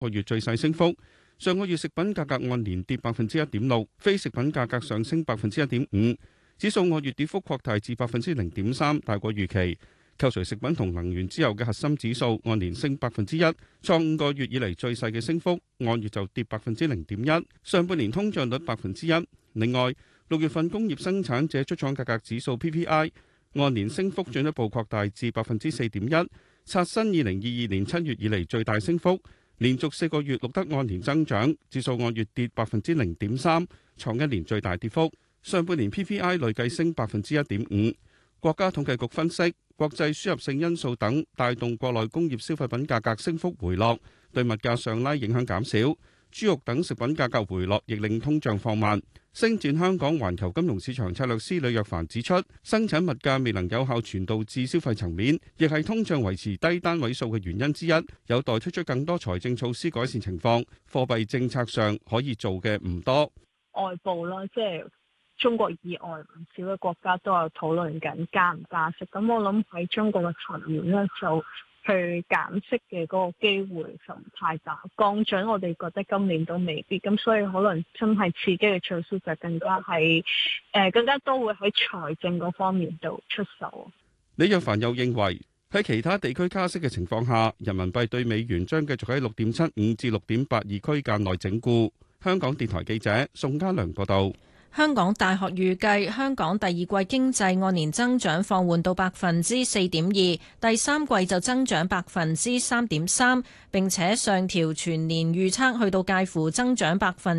個月最細升幅。上個月食品價格按年跌1.6%，非食品價格上升1.5%。指數按月跌幅擴大至0.3%，大過預期。扣除食品同能源之後嘅核心指數按年升1%，創5個月以嚟最細嘅升幅。按月就跌0.1%。上半年通脹率1%。另外，6月份工業生產者出廠價格指數 PPI 按年升幅進一步擴大至4.1%，刷新2022年7月以嚟最大升幅。連續4個月錄得按年增長，指數按月跌0.3%，創一年最大跌幅。上半年 PPI 累計升1.5%。國家統計局分析，國際輸入性因素等帶動國內工業消費品價格升幅回落，對物價上拉影響減少。豬肉等食品價格回落，亦令通脹放慢。星展香港環球金融市場策略師呂若凡指出，生產物價未能有效傳導至消費層面，亦係通脹維持低單位數嘅原因之一，有待推出更多財政措施改善情況。貨幣政策上可以做嘅唔多。 外部啦，即係中國以外唔少嘅國家都有討論緊加唔加息，咁我諗喺中國嘅層面咧就去減息嘅嗰個機會就唔太大，降準我哋覺得今年都未必，咁所以可能真係刺激嘅措施就更加多會喺財政嗰方面度出手。 李若凡又認為喺其他地區加息嘅情況下，人民幣對美元將繼續喺6.75至6.82區間內整固。香港電台記者宋家良報道。 香港大學預計香港第二季經濟按年增長放緩到4.2%，第三季就增長3.3%，並且上調全年預測去到介乎增長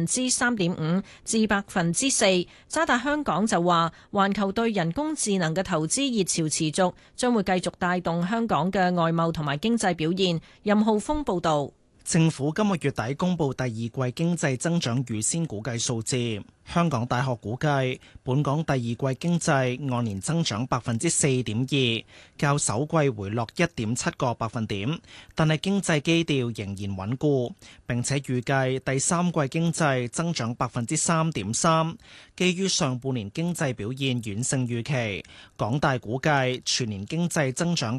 3.5%至4%。渣打香港就話，環球對人工智能嘅投資熱潮持續，將會繼續帶動香港嘅外貿同埋經濟表現。任浩峰報導。 政府今個月底公布第二季經濟增長預先估計數字。香港大學估計，本港第二季經濟按年增長4.2%，較首季回落1.7個百分點，但係經濟基調仍然穩固，並且預計第三季經濟增長3.3%。基於上半年經濟表現遠勝預期，港大估計全年經濟增長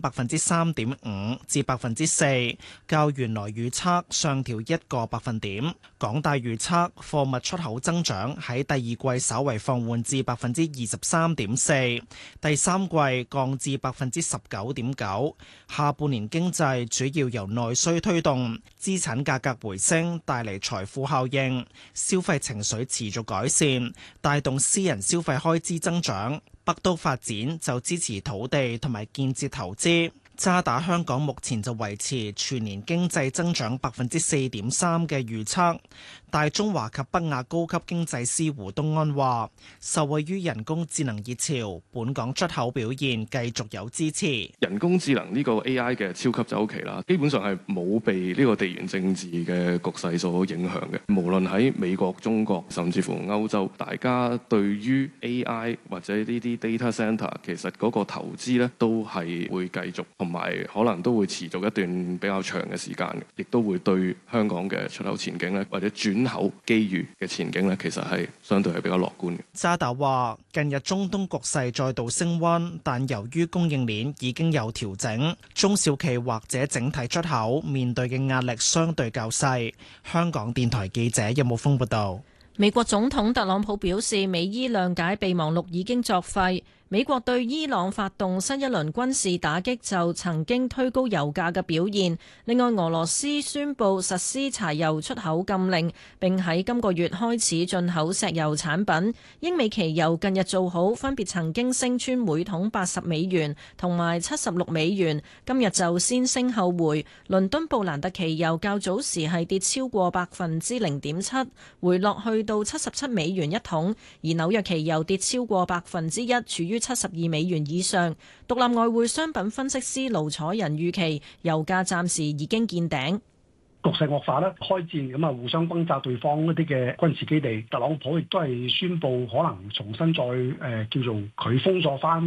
3.5%至4%，較原來預測上調1個百分點。港大預測貨物出口增長喺第二季稍為放緩至23.4%，第三季降至19.9%。下半年經濟主要由內需推動，資產價格回升帶嚟財富效應，消費情緒持續改善，帶動私人消費開支增長。北都發展就支持土地同埋建設投資。渣打香港目前就維持全年經濟增長4.3%嘅預測。大中華及北亞高級經濟師胡東安話，受惠於人工智能熱潮，本港出口表現繼續有支持。 人工智能呢個 AI 嘅超級周期啦，基本上係冇被呢個地緣政治嘅局勢所影響嘅。無論喺美國、中國甚至乎歐洲，大家對於 AI 或者呢啲 data center 其實嗰個投資咧都係會繼續，同埋可能都會持續一段比較長嘅時間，亦都會對香港嘅出口前景咧或者轉口機遇嘅前景咧，其實係相對係比較樂觀嘅。 渣打話，近日中東局勢再度升溫，但由於供應鏈已經有調整，中小企或者整體出口面對嘅壓力相對較細。香港電台記者任武峰報道。 美國總統特朗普表示，美伊諒解備忘錄已經作廢。美國對伊朗發動新一輪軍事打擊就曾經推高油價嘅表現。另外，俄羅斯宣布實施柴油出口禁令，並喺今個月開始進口石油產品。英美期油近日做好，分別曾經升穿每桶$80同埋$76，今日就先升後回。倫敦布蘭特期油較早時係跌超過0.7%，回落去到$77一桶，而紐約期油跌超過1%，處於$72以上。獨立外匯商品分析師盧楚仁預期，油價暫時已經見頂。 局勢惡化啦，開戰咁啊，互相轟炸對方一啲嘅軍事基地。特朗普亦都係宣布可能重新再叫做佢封鎖翻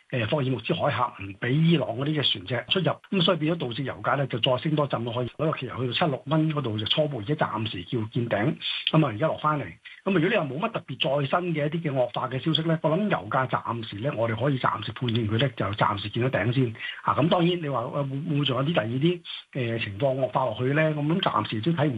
霍爾木茲海峽唔俾伊朗嗰啲嘅船隻出入，咁所以變咗導致油價咧就再升多陣咯，可以嗰個期油去到76蚊嗰度就初步而家暫時叫見頂，咁啊而家落翻嚟。咁如果你話冇乜特別再新嘅一啲嘅惡化嘅消息咧，我諗油價暫時咧，我哋可以暫時判斷佢咧就暫時見到頂先。咁當然你話會唔會仲有啲第二啲情況惡化落去咧？咁暫時都睇唔